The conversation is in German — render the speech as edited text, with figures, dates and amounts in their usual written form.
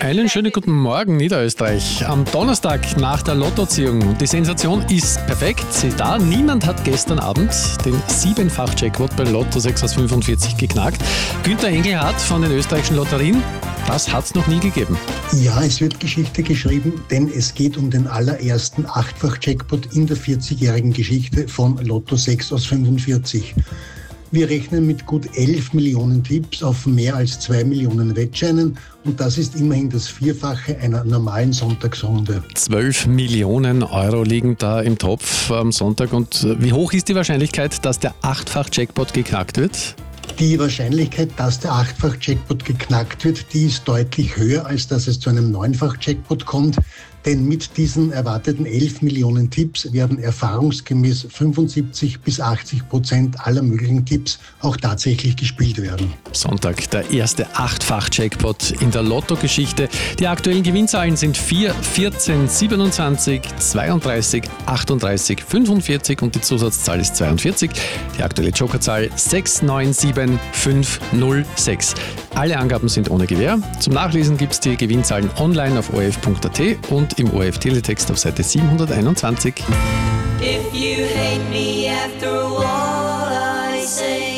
Einen schönen guten Morgen, Niederösterreich. Am Donnerstag nach der Lottoziehung. Die Sensation ist perfekt. Sie ist da. Niemand hat gestern Abend den 7-fach-Jackpot bei Lotto 6 aus 45 geknackt. Günter Engelhardt von den österreichischen Lotterien. Das hat es noch nie gegeben. Ja, es wird Geschichte geschrieben, denn es geht um den allerersten 8-fach-Jackpot in der 40-jährigen Geschichte von Lotto 6 aus 45. Wir rechnen mit gut 11 Millionen Tipps auf mehr als 2 Millionen Wettscheinen und das ist immerhin das Vierfache einer normalen Sonntagsrunde. 12 Millionen Euro liegen da im Topf am Sonntag. Und wie hoch ist die Wahrscheinlichkeit, dass der 8-fach-Jackpot geknackt wird? Die Wahrscheinlichkeit, dass der 8-fach-Jackpot geknackt wird, die ist deutlich höher, als dass es zu einem 9-fach-Jackpot kommt. Denn mit diesen erwarteten 11 Millionen Tipps werden erfahrungsgemäß 75-80% aller möglichen Tipps auch tatsächlich gespielt werden. Sonntag der erste 8-fach-Jackpot in der Lotto-Geschichte. Die aktuellen Gewinnzahlen sind 4, 14, 27, 32, 38, 45 und die Zusatzzahl ist 42. Die aktuelle Jokerzahl 697506. Alle Angaben sind ohne Gewähr. Zum Nachlesen gibt es die Gewinnzahlen online auf orf.at und im ORF-Teletext auf Seite 721. If you hate me after all I say